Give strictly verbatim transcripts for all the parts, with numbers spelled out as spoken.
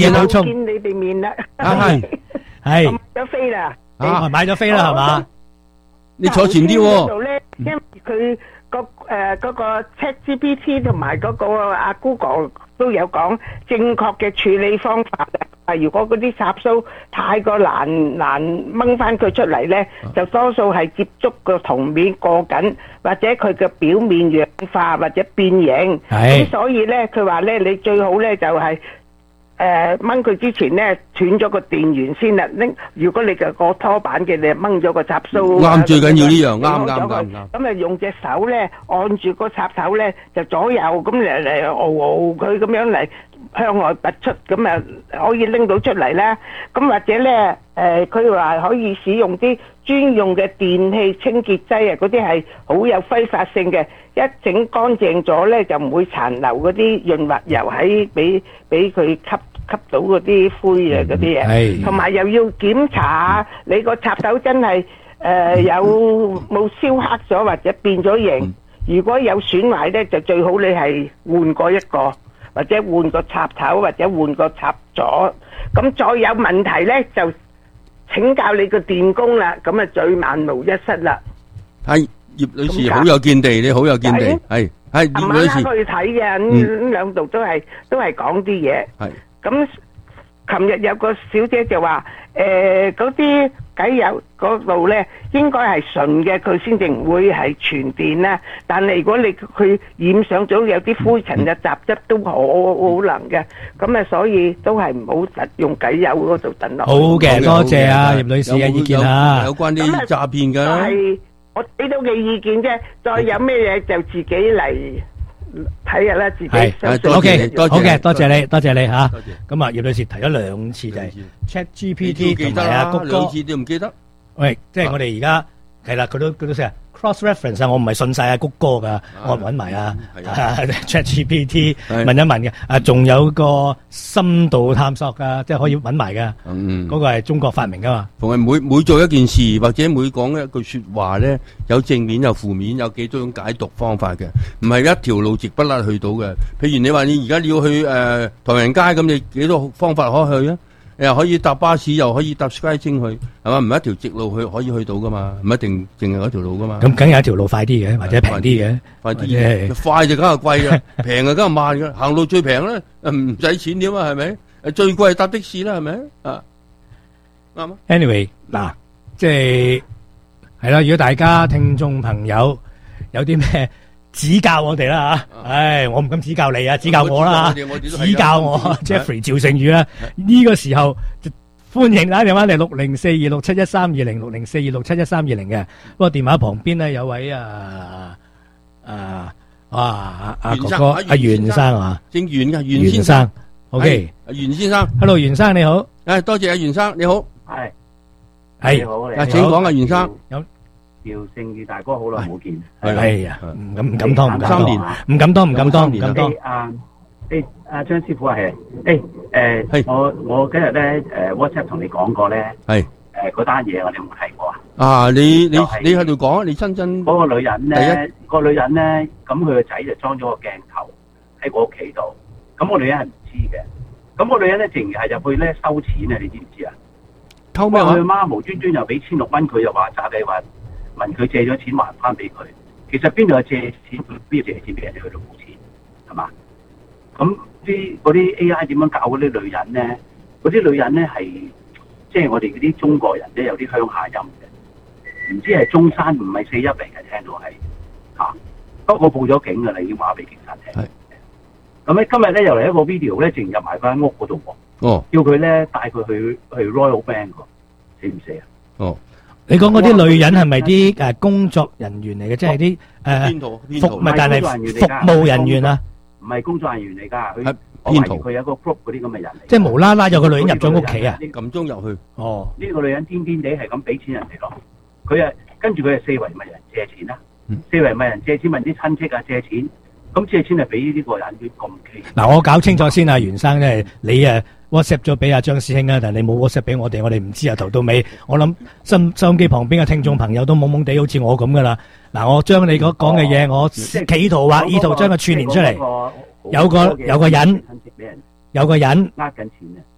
補充見你哋面啦， 啊係係買咗飛啦， 啊， 買咗飛啦係嘛？ 你坐前啲喎。 咧，因為佢個誒嗰個 ChatGPT 同埋嗰個阿 Google 都有講正確嘅處理方法啊。如果嗰啲插蘇太過難難掹翻佢出嚟咧，就多數係接觸個銅面過緊，或者佢嘅表面氧化或者變形。 係咁所以咧，佢話咧，你最好咧就係誒掹佢之前咧斷咗個電源先啦。拎如果你嘅個拖板嘅，你掹咗個插蘇。 啱，最緊要呢樣，啱啱攞咗佢啱啱。 咁啊，用隻手咧按住個插頭咧，就左右咁嚟嚟熬熬佢咁樣嚟向外拔出，咁啊可以拎到出嚟啦。咁或者咧誒，佢話可以使用啲專用嘅電器清潔劑啊，嗰啲係好有揮發性嘅，一整乾淨咗咧就唔會殘留嗰啲潤滑油喺俾俾佢吸吸到嗰啲灰啊嗰啲嘢。 係同埋又要檢查下你個插頭真係誒有冇燒黑咗或者變咗形。如果有損壞咧，就最好你係換過一個，或者換個插頭，或者換個插座。咁再有問題咧，就請教你個電工啦。咁啊，最萬無一失啦。 係葉女士好有見地，你好有見地，係係葉琴晚女士， 去睇嘅，咁兩度都係都係講啲嘢。 係咁琴日有個小姐就話：誒嗰啲偈油嗰度咧，應該係純嘅，佢先至唔會係傳電啦。但係如果你佢染上咗有啲灰塵嘅雜質，都好可能嘅。咁啊，所以都係唔好實用偈油嗰度等落去。 好嘅，多謝啊葉女士嘅意見啊。 有關啲詐騙就㗎。 係我俾到嘅意見啫，再有咩嘢就自己嚟睇下啦，自己係想多謝 OK， 你多謝好嘅，多謝你，多謝你吓。 多謝咁啊，葉女士提咗兩次就係你 ChatGPT 記同埋啊谷得啦，兩歌。 次都唔記得。 喂，即係我哋而家係啦，佢都佢都寫 cross reference 啊，我唔係信晒阿谷歌噶，我揾埋啊係啊 ChatGPT 係問一問嘅。啊，仲有個深度探索噶，即係可以揾埋噶。 嗯， 嗰個係中國發明噶嘛？ 同埋每每做一件事或者每講一句說話咧，有正面有負面，有幾多種解讀方法嘅，唔係一條路直不甩去到嘅。譬如你話你而家你要去誒唐人街咁，你幾多方法可以去啊？又可以搭巴士，又可以搭 SkyTrain 去，係嘛？唔係一條直路去可以去到噶嘛？唔一定淨係嗰條路噶嘛？ 咁梗有一條路快啲嘅，或者平啲嘅， 快啲或者係嘅，快就梗係貴嘅，平就梗係慢嘅。行路最平咧，唔使錢點啊？係咪？誒最貴係搭的士啦，係咪？啊，啱啊！ anyway 嗱，即係係啦。如果大家聽眾朋友有啲咩指教我哋啦吓，唉，我唔敢指教你啊，指教我啦，指教我 Jeffrey 趙勝宇啦。呢個時候就歡迎打電話嚟六零四二六七一三二零六零四二六七一三二零嘅。不過電話旁邊咧有位啊啊啊阿哥哥阿袁生啊， 姓袁嘅袁袁先生生 ，OK， 袁先生 hello 袁生你好， 誒多謝阿袁生，你好， 係係你好，你啊請講啊袁生， 有姚勝宇大哥好耐冇見， 係啊，唔敢唔敢當唔敢三年當唔敢當唔敢當唔敢當誒。啊誒阿張師傅啊係誒誒係我我今日咧誒 WhatsApp 同你講過咧係誒嗰單嘢我哋有冇睇過啊？ 啊你你就係你喺度講啊，你親親嗰個女人第咧，個女人咧，咁佢個仔就裝咗個鏡頭喺我屋企度，咁個女人係唔知嘅，咁個女人咧淨係入去咧收錢啊！你知唔知啊？ 偷咩話佢？媽無端端又俾千六蚊，佢又話詐計話問佢借咗錢還翻俾佢。其實邊度有借錢？邊度借錢俾人哋去到冇錢係嘛？咁啲嗰啲 A I 點樣搞嗰啲女人咧？嗰啲女人咧係即係我哋嗰啲中國人咧有啲鄉下音嘅，唔知係中山唔係四一嚟嘅，聽到係嚇。不過我報咗警㗎啦，已經話俾警察聽。 係咁咧今日咧又嚟一個 video 咧，淨入埋間屋嗰度喎。 哦叫佢咧帶佢去去 Royal Bank 喎，死唔死啊？ 哦， 你講嗰啲女人係咪啲誒工作人員嚟嘅？即係啲誒邊度邊度服唔係，但係服務人員啊， 唔係工作人員嚟㗎，佢係我懷騙徒疑佢有個 group 嗰啲咁嘅人嚟。 即係無啦啦有個女人入咗屋企啊！ 撳鐘入去， 哦， 呢個女人癲癲地係咁俾錢人哋咯，佢啊跟住佢係四圍問人借錢啦， 嗯四圍問人借錢問啲親戚啊借錢，咁借錢係俾呢個人佢咁奇。 嗱，我搞清楚先啊，袁生咧，你誒 WhatsApp 咗俾阿張師兄啊，但係你冇 WhatsApp 俾我哋，我哋唔知由頭到尾。我諗收收音機旁邊嘅聽眾朋友都懵懵地，好似我咁噶啦。嗱，我將你嗰講嘅嘢，我企圖或意圖將佢串連出嚟。有個有個人親戚俾人有個人呃緊錢啊！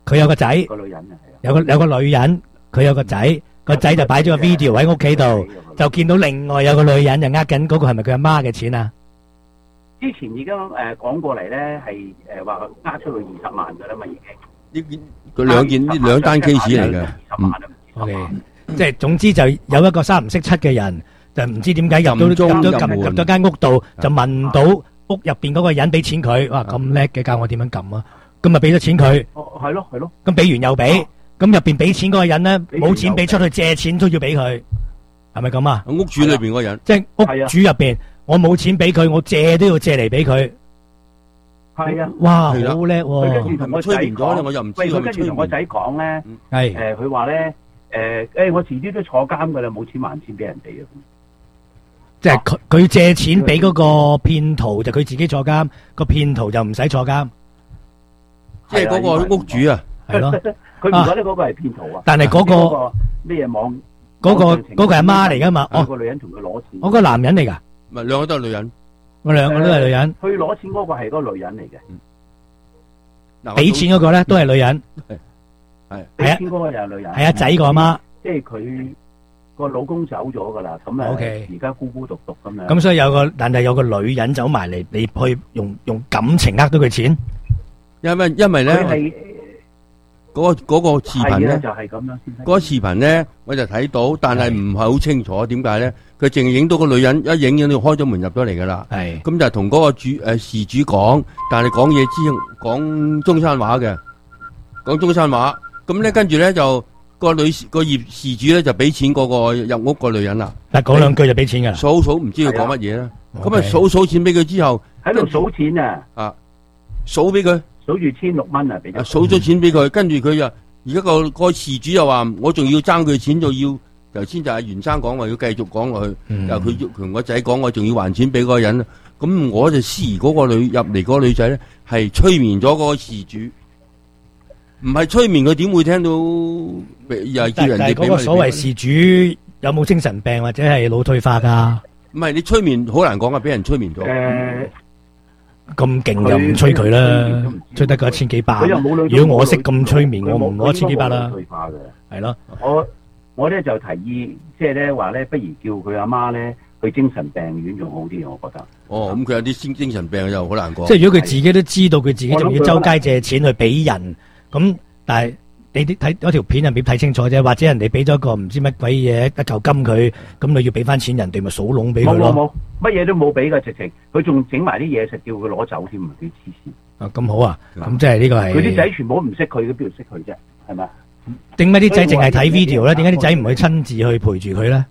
佢有個仔， 個女人啊，係啊， 有個有個女人，佢有個仔，個仔就擺咗個 video 喺屋企度，就見到另外有個女人就呃緊嗰個係咪佢阿媽嘅錢啊？ 之前已經誒講過嚟咧，係誒話呃出去二十萬㗎啦嘛，已經。 呢件佢兩件呢兩單 case 嚟嘅。 二十萬啊，唔知 OK， 十萬。 即係總之就有一個三唔識七嘅人，就唔知點解入到入撳鐘到入門入入咗間屋度，就問到屋入邊嗰個人俾錢佢，哇咁叻嘅，教我點樣撳啊！咁咪俾咗錢佢， 哦，係咯係咯， 咁俾完又俾，咁入邊俾錢嗰個人咧俾完冇錢俾出去借錢都要俾佢，係咪咁啊？ 屋主裏邊嗰人， 即係屋主入邊，我冇錢俾佢，我借都要借嚟俾佢。 係啊。 哇， 係啦好叻佢跟喎！ 住同我仔催眠咗咧， 講， 我又唔知喂，佢係咪催跟住同我仔眠。 講咧， 係誒，佢話咧，誒，誒，我遲啲都坐監㗎啦，冇錢還錢俾人哋啊。 即係佢佢借錢俾嗰個騙徒，就佢自己坐監，個騙徒就唔使坐監， 即係嗰個屋主啊， 係咯。 佢唔覺得嗰個係騙徒啊？ 但係嗰個嗰個咩嘢網嗰個網上情嗰個係阿媽嚟噶嘛？哦， 有個女人同佢攞錢， 我個男人嚟噶， 唔係兩個都係女人。 我兩個都係女人， 去攞錢嗰個係嗰個女人嚟嘅， 嗱， 俾錢嗰個咧都係女人， 係俾錢嗰個又係女人， 係阿仔個阿媽。 即係佢個老公走咗噶啦，咁啊 OK 而家孤孤獨獨咁樣。 咁所以有個，但係有個女人走埋嚟，你去用用感情呃到佢錢， 因為因為咧佢係嗰個嗰個視頻係啊， 咧。 就係咁樣先。 嗰個視頻咧，我就睇到，但係唔係好清楚點解咧？佢淨係影到個女人，一影影到開咗門入咗嚟噶啦。 係咁就同嗰個主誒事主講，但係講嘢之後講中山話嘅，講中山話。咁咧跟住咧就個女個業事主咧就俾錢嗰個入屋個女人啦。 但係講兩句就俾錢噶啦。 數數唔知佢講乜嘢啦。咁啊 OK 數數錢俾佢之後， 喺度數錢啊， 啊數俾佢， 數住千六蚊啊，俾咗。 啊數咗錢俾佢，跟住佢就而家個個事主又話，我仲要爭佢錢，就要頭先就係袁生講話要繼續講落去。 嗯又佢同個仔講，我仲要還錢俾嗰個人，咁我就思疑嗰個女入嚟嗰個女仔咧，係催眠咗嗰個事主，唔係催眠佢點會聽到又係叫但係人哋俾嗰個所謂事主有冇精神病或者係腦退化噶？ 唔係你催眠好難講啊，俾人催眠咗。 誒， 咁勁就唔催佢啦，催得個一千幾百。 佢又冇女。 如果我識咁催眠，我唔攞一千幾百啦。 退化嘅。 係咯， 我我咧就提議，即係咧話咧，不如叫佢阿媽咧去精神病院仲好啲，我覺得。 哦，咁佢有啲精精神病又好難講。 即係如果佢自己都知道佢自己仲要周街借錢去俾人，咁但係你啲睇嗰條片係未睇清楚啫，或者人哋俾咗個唔知乜鬼嘢一嚿金佢，咁你要俾翻錢人哋咪數籠俾佢冇冇咯。 冇，乜嘢都冇俾噶，直情佢仲整埋啲嘢食，叫佢攞走添啊！幾黐線。 啊，咁好啊，咁即係呢個係。 佢啲仔全部都唔識佢，佢邊度識佢啫？係咪？ 點解啲仔淨係睇 video 咧？點解啲仔唔去親自去陪住佢咧？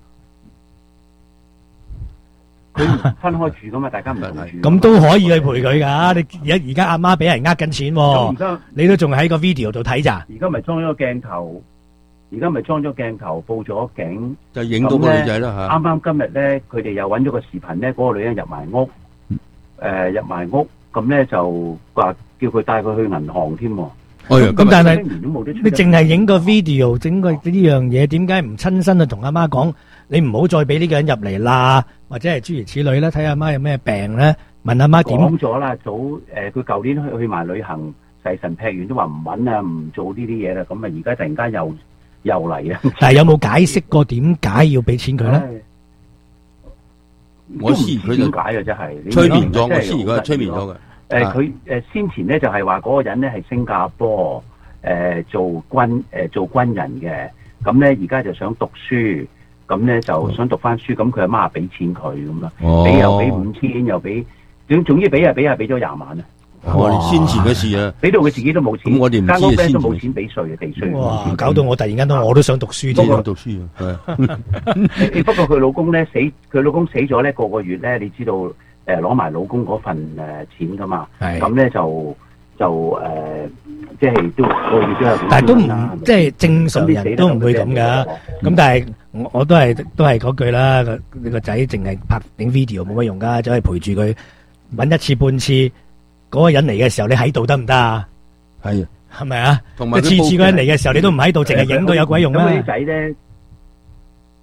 佢唔分開住噶嘛，大家唔同住。 咁都可以去陪佢噶。你而家而家阿媽俾人呃緊錢咁喎而，家你都仲喺個 video 度睇咋？ 而家咪裝咗個鏡頭，而家咪裝咗鏡頭報咗警。 就影到個女仔啦嚇。 啱啱今日咧，佢哋又揾咗個視頻咧，嗰個女人入埋屋，誒入埋屋，咁咧就話叫佢帶佢去銀行添喎。 哎呀， 咁但係一年都冇得出你淨係影個 video，整個呢樣嘢，點解唔親身去同阿媽講？你唔好再俾呢個人入嚟啦，或者係諸如此類啦。睇阿媽有咩病咧，問阿媽點。 講咗啦，早誒佢舊年去去埋旅行，誓神劈完都話唔揾啊，唔做呢啲嘢啦。咁啊，而家突然間又又嚟啊！ 但係有冇解釋過點解要俾錢佢咧？ 唉我思疑佢就點解啊？真係催眠咗， 真係我思疑佢係催眠咗嘅。 誒佢誒先前咧就係話嗰個人咧係新加坡誒、呃、做軍誒、呃、做軍人嘅，咁咧而家就想讀書，咁咧就想讀翻書，咁佢阿媽俾錢佢咁啦， 哦俾又俾五千，又俾總總之俾啊俾啊俾咗廿萬啊！ 我哋先前嘅事啊， 俾到佢自己都冇錢， 咁我哋唔知啊間屋咧先前都冇錢俾稅嘅地稅。 哇！搞到我突然間都我都想讀書添。 都想讀書啊，係啊。 誒不過佢老公咧死，佢老公死咗咧，個個月咧，你知道誒攞埋老公嗰份誒錢噶嘛？ 係咁咧就就誒，即係都個月都有。 但係都唔即係正常人都唔會咁噶。咁但係我我都係都係嗰句啦。個你個仔淨係拍影 video 冇乜用噶，就係陪住佢搵一次半次，嗰個人嚟嘅時候你喺度得唔得啊？ 係啊， 係咪啊？ 同埋佢次次嗰人嚟嘅時候你都唔喺度，淨係影到有鬼用啊？ 咁啲仔咧，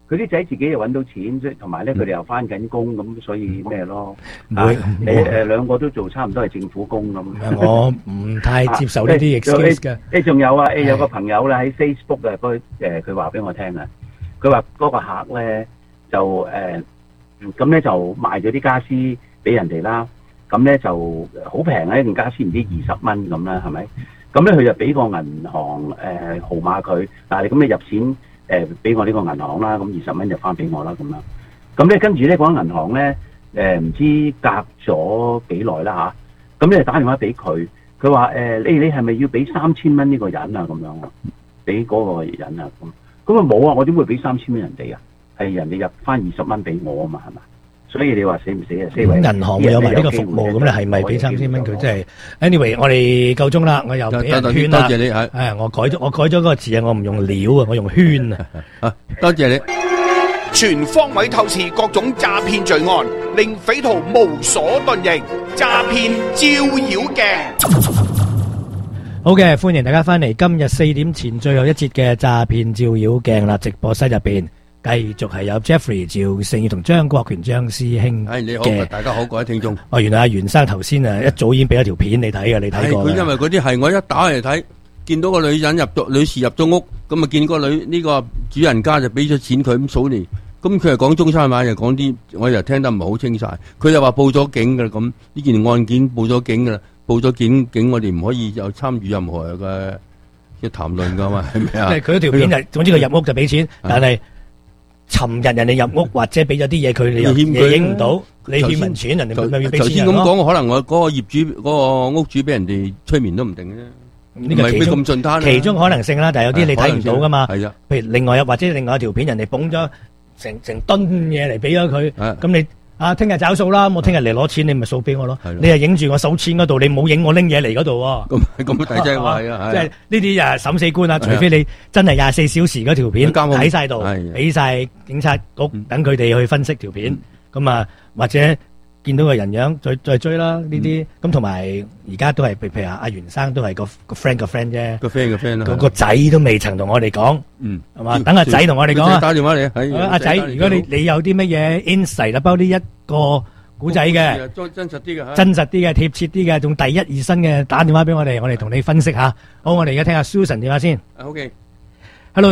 佢啲仔自己又揾到錢，即係同埋咧佢哋又翻緊工，咁所以咩咯？ 唔會啊你誒兩個都做差唔多係政府工咁。 我唔太接受呢啲 excuse 嘅。 誒仲有啊，誒有個朋友咧喺 Facebook 嘅，嗰誒佢話俾我聽啊，佢話嗰個客咧就誒咁咧就賣咗啲家私俾人哋啦，咁咧就好平啊，一件家私唔知二十蚊咁啦，係咪？咁咧佢就俾個銀行誒、呃、號碼佢，嗱你咁你入錢誒俾、呃、我呢個銀行啦，咁二十蚊就翻俾我啦咁樣。咁咧跟住咧嗰間銀行咧誒唔知隔咗幾耐啦嚇，咁咧打電話俾佢，佢話誒你你係咪要俾三千蚊呢個人啊咁樣啊？俾嗰個人啊咁，咁啊冇啊，我點會俾三千蚊人哋啊？係人哋入翻二十蚊俾我啊嘛係嘛？所以你話死唔死啊？四位銀行會有埋呢個服務，咁你係咪俾三千蚊佢？即係 anyway，我哋夠鐘啦，我又俾人圈啦。 多謝你係。 誒，我改咗我改咗嗰個字啊，我唔用料啊，我用圈啊。 啊，多謝你。 全方位透視各種詐騙罪案，令匪徒無所遁形。詐騙照妖鏡。 好嘅，歡迎大家翻嚟今日四點前最後一節嘅詐騙照妖鏡啦，直播室入邊。繼續係有 Jeffrey 趙盛義同張國權張師兄嘅。 係你好，大家好，各位聽眾。 哦，原來阿袁生頭先啊，一早已經俾咗條片你睇嘅，你睇過啦。 佢因為嗰啲係我一打嚟睇，見到個女人入咗，女士入咗屋，咁啊見個女呢個主人家就俾咗錢佢咁數嚟，咁佢係講中山話，又講啲，我又聽得唔係好清晒。佢又話報咗警噶啦，咁呢件案件報咗警噶啦，報咗警警，我哋唔可以有參與任何嘅嘅談論噶嘛，係咪啊？ 佢嗰條片就總之佢入屋就俾錢，但係。尋日人哋入屋或者俾咗啲嘢佢，你又嘢影唔到，你欠人錢，人哋咪要俾錢人咯。頭先咁講，可能我嗰個業主嗰個屋主俾人哋催眠都唔定啫。呢個其中咁盡攤，其中可能性啦，但係有啲你睇唔到噶嘛。係啊，譬如另外又或者另外一條片，人哋捧咗成成噸嘢嚟俾咗佢，咁你。啊！聽日找數啦，我聽日嚟攞錢，你咪數俾我咯。你係影住我數錢嗰度，你冇影我拎嘢嚟嗰度喎。 咁咁大劑話啊！ 即係呢啲啊審死官啊，除非你真係廿四小時嗰條片喺晒度，俾晒警察局等佢哋去分析條片。咁啊，或者見到個人樣再再追啦呢啲。咁同埋而家都係譬如話阿袁生都係個個 friend 個 friend 啫， 個 friend 個 friend 啦。 個個仔都未曾同我哋講，嗯，係嘛？等阿仔同我哋講啊。 打電話嚟， 阿仔，如果你你有啲乜嘢 insight 啦，包呢一個古仔嘅， 真實啲嘅， 真實啲嘅，貼切啲嘅，仲第一二身嘅，打電話俾我哋，我哋同你分析下。好，我哋而家聽下 Susan 電話先。OK，Hello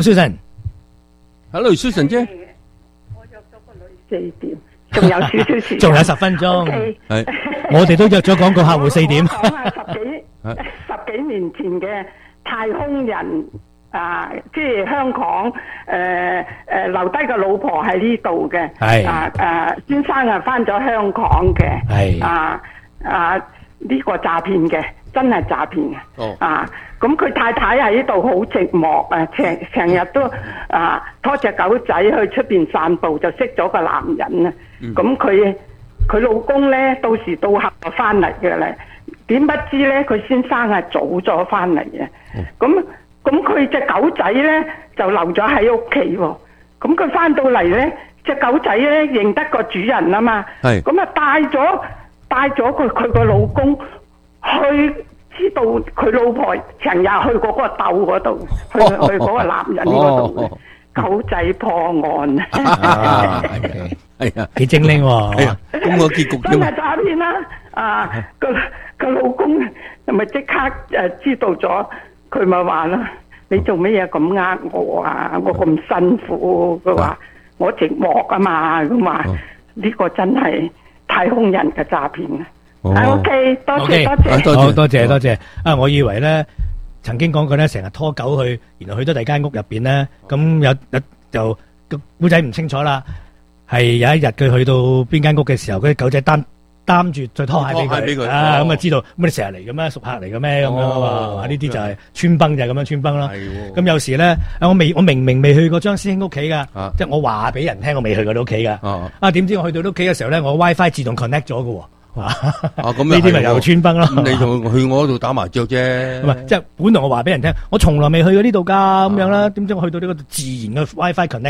Susan，Hello Susan 姐。 我約咗個女四點，仲有少少時間， 仲有十分鐘。係，我哋都約咗廣告客戶四點。 講下十幾十幾年前嘅太空人。啊，即係香港誒誒留低個老婆喺呢度嘅，係啊誒先生啊翻咗香港嘅，係啊啊呢個詐騙嘅，真係詐騙嘅，哦啊咁佢太太喺呢度好寂寞啊，成成日都啊拖隻狗仔去出邊散步，就識咗個男人啊，咁佢佢老公咧到時到客就翻嚟嘅咧，點不知咧佢先生係早咗翻嚟嘅，咁。咁佢隻狗仔咧就留咗喺屋企喎，咁佢翻到嚟咧，隻狗仔咧認得個主人啊嘛，咁啊帶咗帶咗佢佢個老公去，知道佢老婆成日去過嗰個竇嗰度，去去嗰個男人嗰度，狗仔破案啊！ 係啊， 幾精靈喎！ 咁個結局真係詐騙啦！啊，個個老公係咪即刻誒知道咗？佢咪話啦，你做乜嘢咁呃我啊？我咁辛苦，佢話我寂寞啊嘛，咁話呢個真係太空人嘅詐騙啊！係 OK，多謝多謝， 好多謝多謝。啊，我以為咧曾經講過咧，成日拖狗去，然後去到第二間屋入邊咧，咁有有就個古仔唔清楚啦。係有一日佢去到邊間屋嘅時候，嗰啲狗仔擔擔住再拖鞋俾佢，啊咁啊知道，咁你成日嚟嘅咩？熟客嚟嘅咩？咁樣啊嘛，呢啲就係穿崩就係咁樣穿崩啦。咁有時咧，我未我明明未去過張師兄屋企噶，即係我話俾人聽我未去過你屋企噶。啊點知我去到屋企嘅時候咧，我 WiFi 自動 connect 咗嘅。啊咁呢啲咪又穿崩咯。 咁你仲去我嗰度打麻雀啫？ 唔係，即係本來我話俾人聽，我從來未去過呢度噶咁樣啦。點知我去到呢個自然嘅 WiFi connect 咗。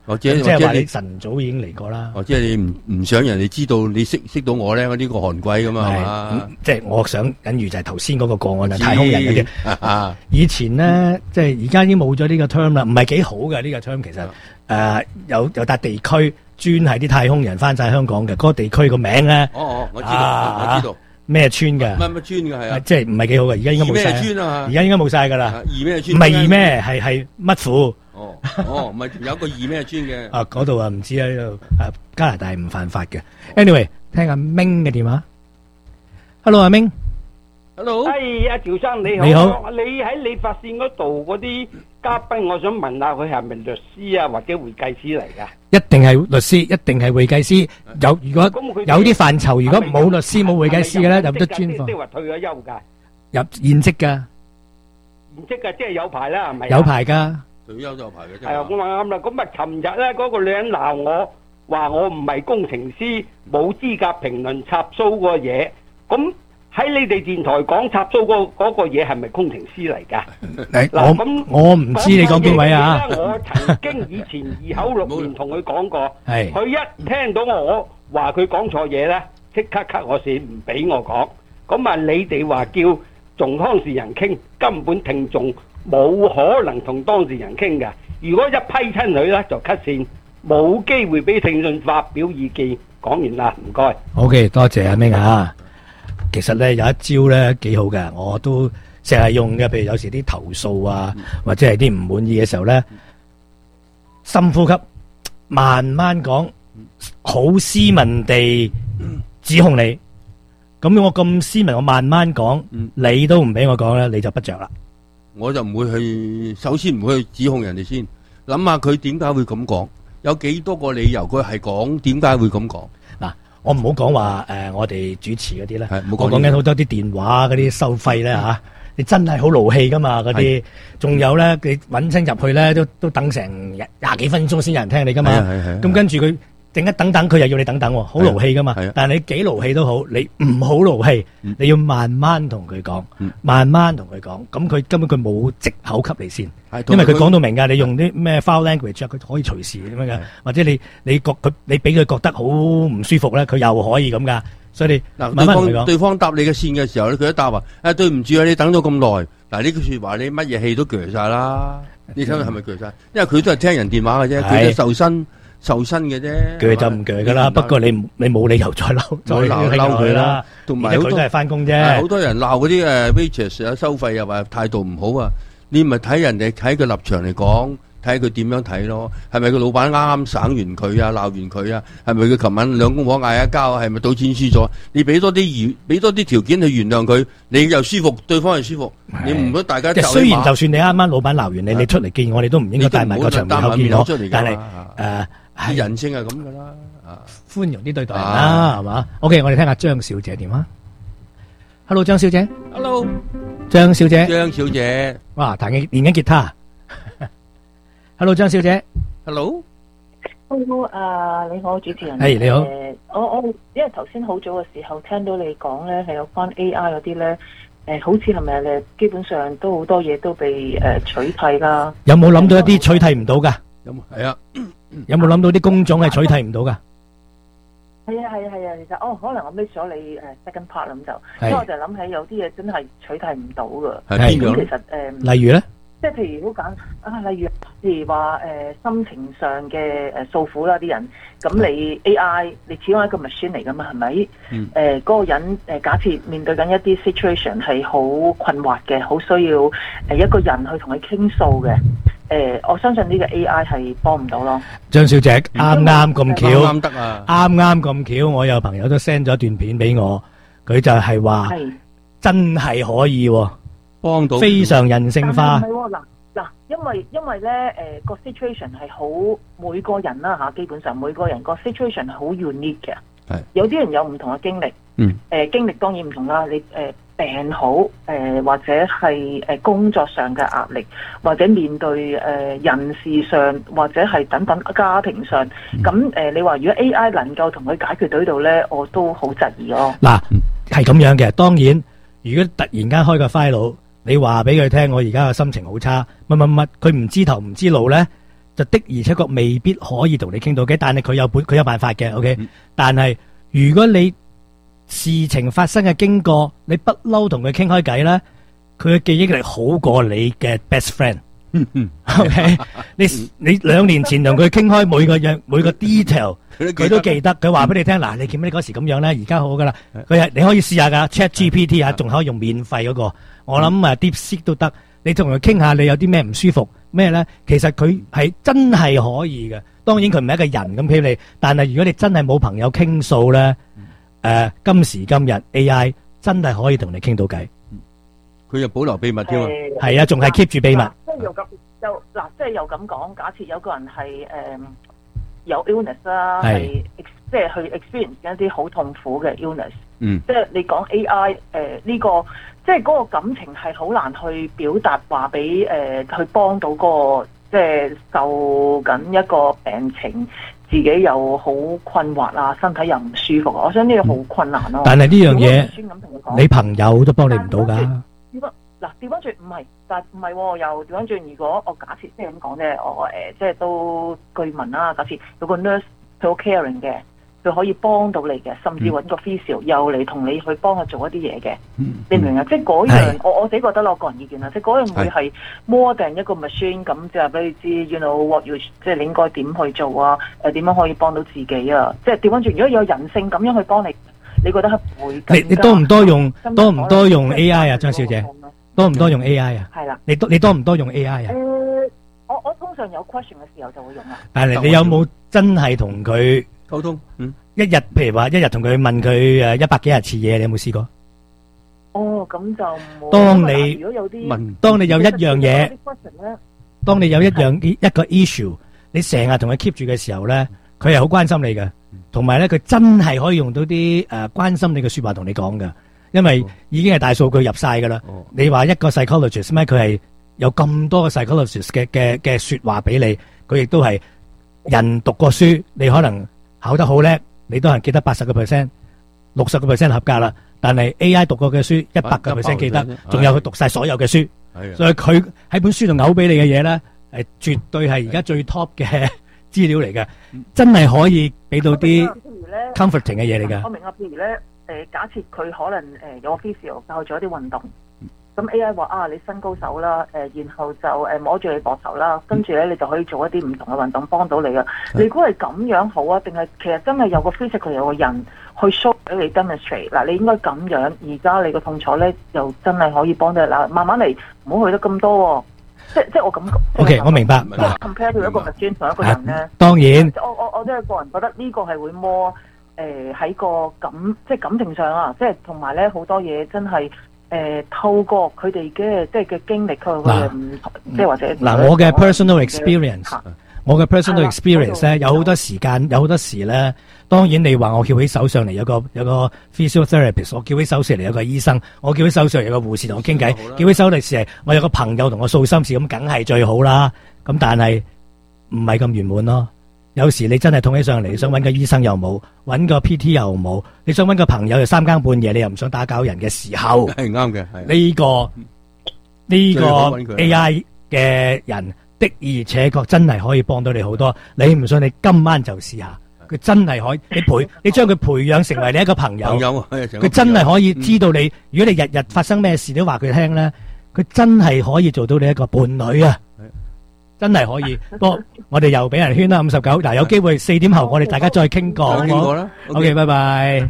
或者即係話你或者你晨早已經嚟過啦。 或者你唔唔想人哋知道你識識到我咧，我呢個韓鬼咁啊，係嘛？ 咁即係我想緊如就係頭先嗰個個案啊，太空人嗰啲。以前咧，即係而家已經冇咗呢個 term 啦，唔係幾好嘅呢個 term。其實誒有有笪地區專係啲太空人翻晒香港嘅，嗰個地區個名咧。 哦哦，我知道，我知道。 咩村嘅？ 乜乜村嘅係啊？ 即係唔係幾好嘅，而家應該冇晒。 咩村啊？ 而家應該冇晒噶啦。 二咩村？ 唔係二咩，係係乜府？ 哦哦，唔係有個二咩村嘅。 啊，嗰度啊唔知啊，呢度誒加拿大唔犯法嘅。Anyway，聽阿明嘅電話。Hello， 阿明。 Hello。哎，阿趙生你好。 你好。 你喺理髮線嗰度嗰啲嘉賓，我想問下佢係咪律師啊，或者會計師嚟噶？ 一定係律師，一定係會計師。有如果有啲範疇，如果冇律師冇會計師嘅咧，就得專課。 即係話退咗休噶？ 入現職噶。 現職噶，即係有牌啦，係咪？ 有牌噶。 退休就有牌嘅啫。 係啊，我話啱啦。咁啊，尋日咧嗰個女人鬧我，話我唔係工程師，冇資格評論插蘇個嘢。咁喺你哋電台講插蘇嗰嗰個嘢係咪工程師嚟噶？ 嗱，咁我唔知你講邊位啊？ 我曾經以前二口六面同佢講過， 係佢一聽到我話佢講錯嘢咧，即刻 cut 我線，唔俾我講。咁啊，你哋話叫同當事人傾，根本聽眾冇可能同當事人傾噶。如果一批親佢咧，就 cut 線，冇機會俾聽眾發表意見。講完啦，唔該。 OK，多謝阿明啊。其實咧有一招咧幾好嘅，我都成日用嘅。譬如有時啲投訴啊，或者係啲唔滿意嘅時候咧，深呼吸，慢慢講，好斯文地指控你。咁我咁斯文，我慢慢講，你都唔俾我講咧，你就不着啦。 我就唔會去，首先唔會去指控人哋先，諗下佢點解會咁講，有幾多個理由佢係講點解會咁講。嗱。我唔好講話誒，我哋主持嗰啲咧，我講緊好多啲電話嗰啲收費咧嚇，你真係好勞氣噶嘛嗰啲，仲有咧你揾親入去咧都都等成廿幾分鐘先有人聽你噶嘛，咁跟住佢整一等等，佢又要你等等喎，好勞氣噶嘛。但係你幾勞氣都好，你唔好勞氣，你要慢慢同佢講，慢慢同佢講，咁佢根本佢冇藉口給你先。因為佢講到明㗎，你用啲咩 foul language 啊，佢可以隨時咁樣嘅，或者你你覺佢你俾佢覺得好唔舒服咧，佢又可以咁噶。所以你嗱，對方對方答你嘅線嘅時候咧，佢一答話：誒對唔住啊，你等咗咁耐。嗱呢句説話你乜嘢氣都鋸曬啦，你睇下係咪鋸曬？因為佢都係聽人電話嘅啫，佢都受薪受薪嘅啫。鋸就唔鋸㗎啦，不過你你冇理由再嬲再鬧嬲佢啦。同埋佢都係翻工啫。 好多人鬧嗰啲誒 waitress 啊，收費又話態度唔好啊。你咪睇人哋睇佢立場嚟講，睇佢點樣睇咯？係咪個老闆啱啱省完佢啊，鬧完佢啊？係咪佢琴晚兩公婆嗌一交啊？係咪賭錢輸咗？你俾多啲原，俾多啲條件去原諒佢，你又舒服，對方又舒服。你唔好大家就雖然就算你啱啱老闆鬧完你，你出嚟見我哋都唔應該帶埋個場面口見我。但係誒， 係人性係咁噶啦， 寬容啲對待人啦，係嘛 ？OK，我哋聽下張小姐電話。Hello， 張小姐。 Hello。 張小姐， 張小姐， 哇，彈緊練緊吉他。Hello， 張小姐。 Hello，Hello， 誒，你好，主持人。 係你好。 誒，我我因為頭先好早嘅時候聽到你講咧，係有關 A I 嗰啲咧，誒，好似係咪咧？基本上都好多嘢都被誒取替啦。 有冇諗到一啲取替唔到噶？ 有冇？係啊。 有冇諗到啲工種係取替唔到噶？ 係啊係啊係啊，其實哦，可能我 miss 咗你誒 second part 咁就，因為我就諗起有啲嘢真係取替唔到噶。 係邊樣？ 其實誒， 例如咧， 即係譬如好簡啊，例如譬如話誒心情上嘅誒訴苦啦，啲人咁你 A I 你始終係一個 machine 嚟噶嘛，係咪？誒嗰個人誒假設面對緊一啲 situation 係好困惑嘅，好需要誒一個人去同佢傾訴嘅。誒，我相信呢個 A I 係幫唔到咯。 張小姐啱啱咁巧， 啱得啊！ 啱啱咁巧，我有朋友都 send 咗一段片俾我，佢就係話真係可以幫到， 非常人性化。 唔係喎，嗱嗱，因為因為咧誒個 situation 係好每個人啦嚇，基本上每個人個 situation 係好 unique 嘅。係有啲人有唔同嘅經歷，嗯，誒經歷當然唔同啦。你誒。病好誒、呃，或者係誒工作上嘅壓力，或者面對誒、呃、人事上，或者係等等家庭上，咁誒、呃，你話如果 A I 能夠同佢解決到呢度咧，我都好質疑咯。 嗱，係咁樣嘅。當然，如果突然間開個 file，你話俾佢聽，我而家嘅心情好差，乜乜乜，佢唔知頭唔知路咧，就就的而且確未必可以同你傾到偈，但係佢有本佢有辦法嘅 ，OK、嗯。但係如果你事情發生嘅經過，你不嬲同佢傾開偈咧，佢嘅記憶力好過你嘅 best friend。嗯嗯，OK，你你兩年前同佢傾開每個樣每個 detail，佢都記得。佢話俾你聽，嗱，你見唔見你嗰時咁樣咧？而家好噶啦，佢係你可以試下噶 ，Chat G P T 啊，仲可以用免費嗰個。我諗啊 DeepSeek 都得。你同佢傾下，你有啲咩唔舒服咩咧？其實佢係真係可以嘅。當然佢唔係一個人咁俾你，但係如果你真係冇朋友傾訴咧，誒，今時今日 A I 真係可以同你傾到偈。 佢又保留秘密添啊， 係啊，仲係 keep 住秘密。 即係又咁又嗱，即係又咁講，假設有個人係誒有 illness 啦，係即係去 experience 一啲好痛苦嘅 illness。嗯，即係你講 A I 誒呢個，即係嗰個感情係好難去表達，話俾誒去幫到嗰個即係受緊一個病情，自己又好困惑啊，身體又唔舒服。我想呢個好困難咯。 但係呢樣嘢，你朋友都幫你唔到㗎。 嗱，調翻轉唔係，但係唔係喎，又調翻轉。如果我假設即係咁講咧，我誒、呃、即係都據聞啦。假設有個 nurse 佢好 caring 嘅，佢可以幫到你嘅，甚至揾個 physio 又嚟同你去幫佢做一啲嘢嘅。嗯、你明唔明啊？即係嗰樣，我我自己覺得咯，個人意見啦，即係嗰樣會係 more than 一個 machine 咁，就係俾你知 ，you know what you，即係你應該點去做啊？誒、呃、點樣可以幫到自己啊？即係調翻轉，如果有人性咁樣去幫你，你覺得係會更加？ 你你多唔多用？多唔多用 A I 啊，張小姐？多唔多用 A I 啊？ 係啦， 你多你多唔多用 A I 啊？ 誒、呃，我我通常有 question 嘅時候就會用啦。 但係你有冇真係同佢溝通？嗯， 一日譬如話一日同佢問佢誒一百幾廿次嘢，你有冇試過？ 哦，咁就冇。 當你如果有啲問，當你有一樣嘢，當你有一樣一個 issue，你成日同佢 keep 住嘅時候咧，佢係好關心你嘅，同埋咧佢真係可以用到啲誒、呃、關心你嘅說話同你講嘅。因為已經係大數據入晒噶啦，哦、你話一個 psychologist 咩？佢係有咁多個 psychologist 嘅嘅嘅說話俾你，佢亦都係人讀過書，你可能考得好叻，你都係記得八十個 percent、六十個 percent 合格啦。但係 A I 讀過嘅書一百個 percent 記得，仲有佢讀晒所有嘅書，所以佢喺本書度嘔俾你嘅嘢咧，係絕對係而家最 top 嘅資料嚟嘅，真係可以俾到啲 comforting 嘅嘢嚟噶。 我明啊，譬如咧。誒，假設佢可能誒、呃、有個 physio 教咗一啲運動，咁 A I 話啊，你伸高手啦，誒、呃，然後就誒摸住你膊頭啦，跟住咧你就可以做一啲唔同嘅運動幫到你啊。你估係咁樣好啊，定係其實真係有個 physical 有個人去 show 俾你 demonstrate 嗱、啊，你應該咁樣，而家你個痛楚咧又真係可以幫到你嗱，慢慢嚟，唔好去得咁多、哦，即即我感覺。O、okay, K， 我明白。即係 compare 到一個 machine 同一個人咧、啊， 當然。 我我我真係個人覺得呢個係會 more。誒喺、呃、個感即係感情上啊，即係同埋咧好多嘢真係誒、呃、透過佢哋嘅即係嘅經歷，佢佢唔即係或者嗱，我嘅 personal experience，我嘅 personal experience 咧有好多時間，有好多時咧，當然你話我叫起手上嚟有個有個 physiotherapist，我叫起手上嚟有個醫生，我叫起手上嚟有個護士同我傾偈，叫起手嚟時係我有個朋友同我訴心事，咁梗係最好啦。咁但係唔係咁圓滿咯。有時你真係痛起上嚟，想揾個醫生又冇，揾個 P T 又冇，你想揾個朋友又三更半夜，你又唔想打攪人嘅時候， 係啱嘅。 呢個呢個 A I 嘅人的而且確真係可以幫到你好多。你唔信，你今晚就試下，佢真係可以。你培你將佢培養成為你一個朋友，佢真係可以知道你。如果你日日發生咩事都話佢聽咧，佢真係可以做到你一個伴侶啊！真係可以，不過我哋又俾人圈啦五十九，嗱有機會四點後我哋大家再傾過，好唔好？OK，拜拜。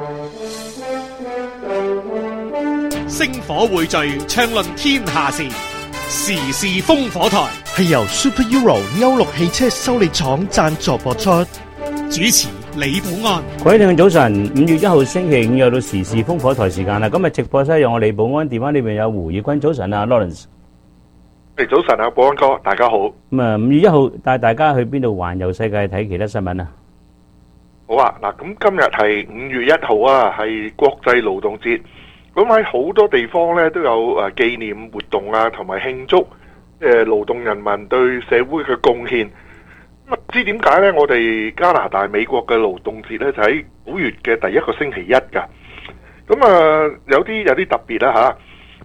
星火匯聚，暢論天下事，時事烽火台係由 Super Euro 歐陸汽車修理廠贊助播出， 主持李保安。 各位聽眾早晨，五月一號星期五又到時事烽火台時間啦。今日直播室有我李保安，電話裏邊有胡宇君。早晨啊 ，Lawrence。 早晨啊，保安哥，大家好。 咁啊，五月一號帶大家去邊度環遊世界睇其他新聞啊？ 好啊，嗱，咁今日係五月一號啊，係國際勞動節。咁喺好多地方咧都有誒紀念活動啊，同埋慶祝誒勞動人民對社會嘅貢獻。咁唔知點解咧？我哋加拿大、美國嘅勞動節咧就喺九月嘅第一個星期一噶。咁啊，有啲有啲特別啦吓。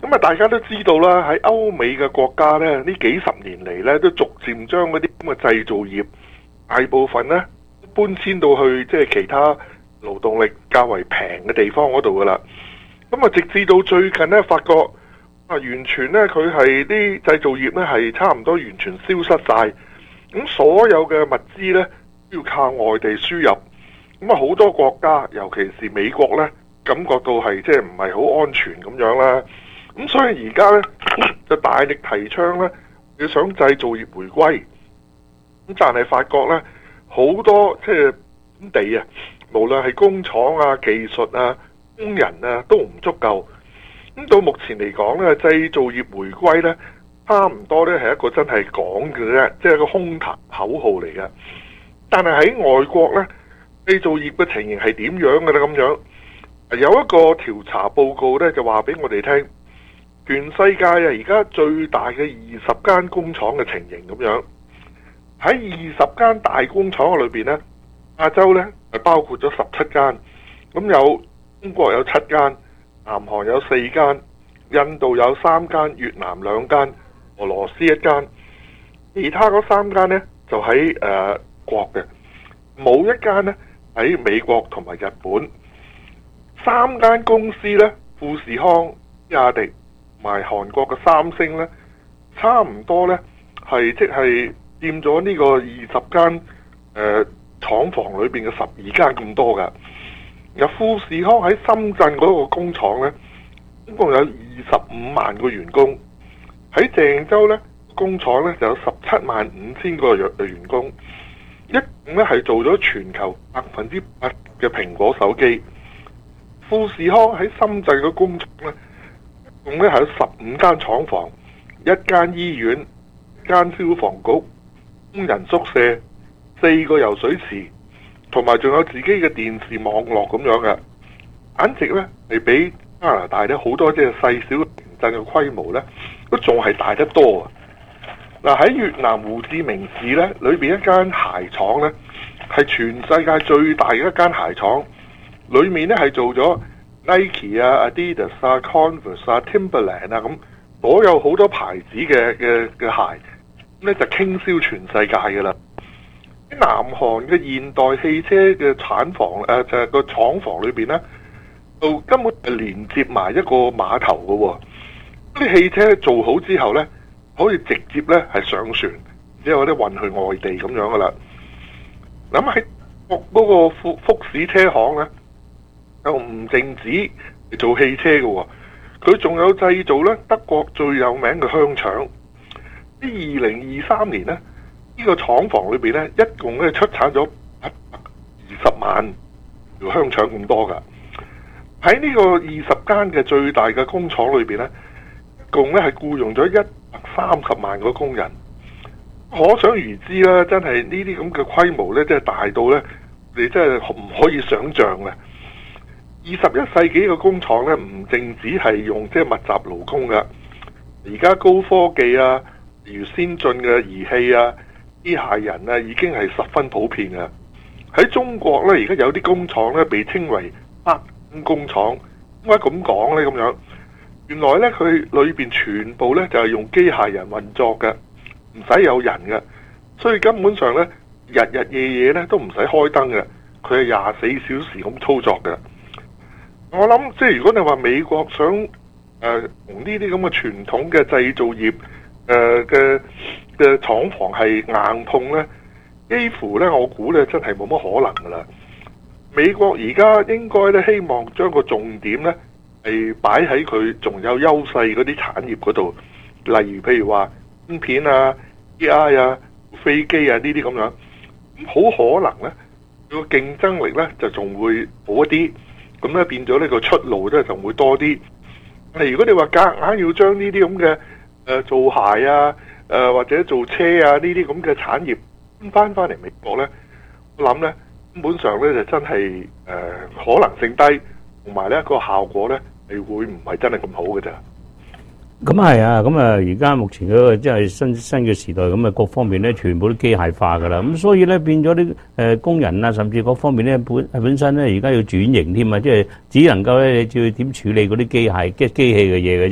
咁啊，大家都知道啦，喺歐美嘅國家咧，呢幾十年嚟咧，都逐漸將嗰啲咁嘅製造業大部分咧搬遷到去即係其他勞動力較為平嘅地方嗰度噶啦。咁啊，直至到最近咧，發覺啊，完全咧佢係啲製造業咧係差唔多完全消失晒。咁所有嘅物資咧都要靠外地輸入。咁啊，好多國家，尤其是美國咧，感覺到係即係唔係好安全咁樣啦。咁所以而家咧就大力提倡咧，要想製造業回歸。咁但係發覺咧，好多即係本地啊，無論係工廠啊、技術啊、工人啊，都唔足夠。咁到目前嚟講咧，製造業回歸咧，差唔多咧係一個真係講嘅啫，即係一個空談口號嚟嘅。但係喺外國咧，製造業嘅情形係點樣嘅咧？咁樣有一個調查報告咧，就話俾我哋聽。全世界啊，而家最大嘅二十間工廠嘅情形咁樣，喺二十間大工廠嘅裏邊呢，亞洲呢係包括咗十七間，咁有中國有七間，南韓有四間，印度有三間，越南兩間，俄羅斯一間，其他嗰三間呢就喺誒、呃、國嘅，冇一間呢喺美國同埋日本，三間公司呢，富士康、比亞迪同埋韓國嘅三星呢，差唔多呢係即係佔咗呢個二十間誒廠房裏邊嘅十二間咁多噶。有富士康喺深圳嗰個工廠呢，總共有二十五萬個員工；喺鄭州呢，工廠呢就有十七萬五千個員員工，一共呢係做咗全球百分之八嘅蘋果手機。富士康喺深圳嘅工廠呢，共咧係有十五間廠房、一間醫院、一間消防局、工人宿舍、四個游水池，同埋仲有自己嘅電視網絡咁樣嘅，簡直咧係比加拿大咧好多即係細小城鎮嘅規模咧，都仲係大得多啊！嗱，喺越南胡志明市咧，裏邊一間鞋廠咧，係全世界最大嘅一間鞋廠，裏面咧係做咗Nike 啊、Adidas 啊、Converse 啊、Timberland 啊咁，所有好多牌子嘅嘅嘅鞋，咁咧就傾銷全世界嘅啦。喺南韓嘅現代汽車嘅產房誒、呃，就係、是、個廠房裏邊咧，就根本係連接埋一個碼頭嘅喎、哦。啲汽車做好之後咧，可以直接咧係上船，之後咧運去外地咁樣噶啦。咁喺嗰個福福士車行咧，又唔淨止做汽車嘅喎，佢仲有製造咧德國最有名嘅香腸。喺二零二三年咧，呢、呢個廠房裏邊咧，一共咧出產咗一百二十萬條香腸咁多噶。喺呢個二十間嘅最大嘅工廠裏邊咧，一共咧係僱用咗一百三十萬個工人。可想而知啦，真係呢啲咁嘅規模咧，真係大到咧，你真係唔可以想像嘅。二十一世紀嘅工廠咧，唔淨止係用即係密集勞工噶，而家高科技啊，例如先進嘅儀器啊、機械人啊，已經係十分普遍嘅。喺中國咧，而家有啲工廠咧，被稱為黑工廠。點解咁講咧？咁樣原來咧，佢裏邊全部咧就係用機械人運作嘅，唔使有人嘅，所以根本上咧，日日夜夜咧都唔使開燈嘅，佢係廿四小時咁操作嘅。我諗即係如果你話美國想誒同呢啲咁嘅傳統嘅製造業誒嘅嘅廠房係硬碰咧，幾乎咧我估咧真係冇乜可能噶啦。美國而家應該咧希望將個重點咧係擺喺佢仲有優勢嗰啲產業嗰度，例如譬如話芯片啊、A I 啊、飛機啊呢啲咁樣，好可能咧個競爭力咧就仲會好一啲。咁咧變咗呢個出路咧就會多啲。誒，如果你話夾硬要將呢啲咁嘅誒做鞋啊、誒、呃、或者做車啊呢啲咁嘅產業翻翻嚟美國咧，我諗咧根本上咧就真係誒、呃、可能性低，同埋咧個效果咧係會唔係真係咁好嘅咋。 咁係啊，咁啊而家目前嗰個即係新新嘅時代，咁啊各方面咧全部都機械化噶啦，咁所以咧變咗啲誒工人啊，甚至各方面咧本本身咧而家要轉型添啊，即係只能夠咧你要點處理嗰啲機械即係機器嘅嘢嘅啫。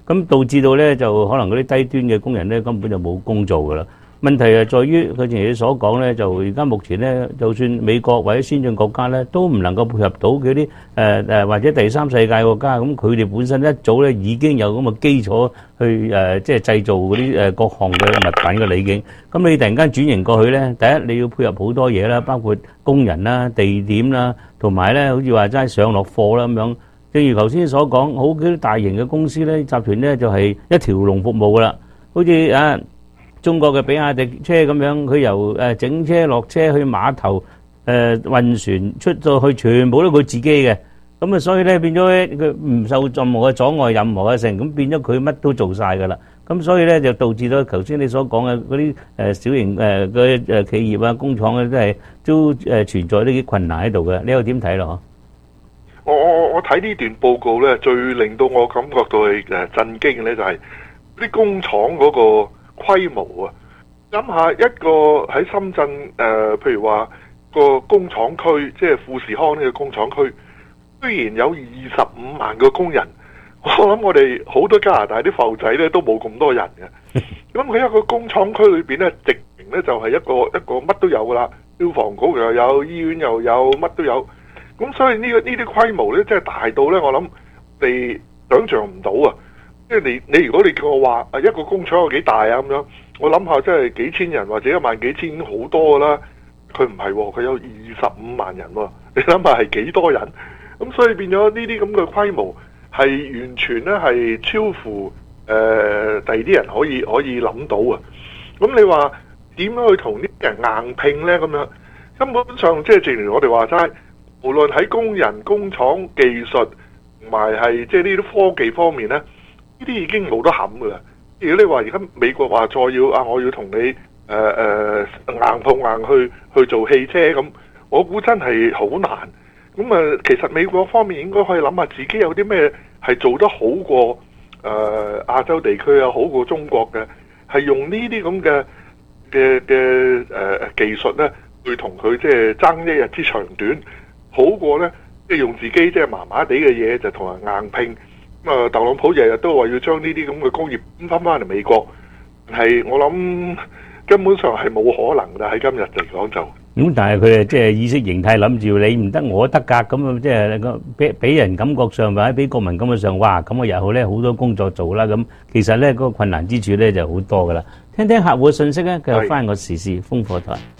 咁導致到咧就可能嗰啲低端嘅工人咧根本就冇工做噶啦。問題係在於佢正如你所講咧，就而家目前咧，就算美國或者先進國家咧，都唔能夠配合到嗰啲誒誒或者第三世界國家，咁佢哋本身一早咧已經有咁嘅基礎去誒，即係製造嗰啲誒各項嘅物品嘅理境。咁你突然間轉型過去咧，第一你要配合好多嘢啦，包括工人啦、地點啦，同埋咧好似話齋上落貨啦咁樣。正如頭先所講，好幾啲大型嘅公司咧、集團咧就係一條龍服務噶啦，好似啊〜中國嘅比亞迪車咁樣，佢由誒整車落車去碼頭誒運船出到去，全部都佢自己嘅。咁啊，所以咧變咗咧佢唔受任何嘅阻礙，任何嘅成，咁變咗佢乜都做晒㗎啦。咁所以咧就導致到頭先你所講嘅嗰啲誒小型誒嘅誒企業啊、工廠咧，都係都誒存在呢啲困難喺度嘅。你又點睇咯？ 我我我睇呢段報告咧，最令到我感覺到係誒震驚嘅咧，就係啲工廠嗰個規模啊！諗下一個喺深圳誒、呃，譬如話個工廠區，即係富士康呢個工廠區，雖然有二十五萬個工人，我諗我哋好多加拿大啲埠仔咧都冇咁多人嘅。咁佢一個工廠區裏邊咧，直情咧就係一個一個乜都有噶啦，消防局又有，醫院又有，乜都有。咁所以呢、這個呢啲規模咧，真係大到咧，我諗你想象唔到啊！即係你你如果你叫我話啊一個工廠有幾大啊咁樣，我諗下真係幾千人或者一萬幾千已經好多噶啦。佢唔係喎，佢有二十五萬人喎、哦。你諗下係幾多人？咁所以變咗呢啲咁嘅規模係完全咧係超乎誒第二啲人可以可以諗到啊。咁你話點樣去同呢啲人硬拼咧？咁樣根本上即係正如我哋話齋，無論喺工人、工廠、技術同埋係即係呢啲科技方面咧。呢啲已經冇得冚噶啦！如果你話而家美國話再要啊，我要同你誒誒、呃、硬碰硬去去做汽車咁，我估真係好難。咁啊，其實美國方面應該可以諗下自己有啲咩係做得好過誒、呃、亞洲地區啊，好過中國嘅，係用呢啲咁嘅嘅嘅誒技術咧，去同佢即係爭一日之長短，好過咧即係用自己即係麻麻地嘅嘢就同人硬拼。咁啊，特朗普日日都話要將呢啲咁嘅工業搬翻翻嚟美國，係我諗根本上係冇可能㗎。喺今日嚟講就咁，但係佢誒即係意識形態諗住你唔得我得㗎，咁啊即係個俾俾人感覺上或者俾國民感覺上，哇咁啊日後咧好多工作做啦咁。其實咧嗰個困難之處咧就好多㗎啦。聽聽客戶嘅信息咧，繼續翻個時事風火台。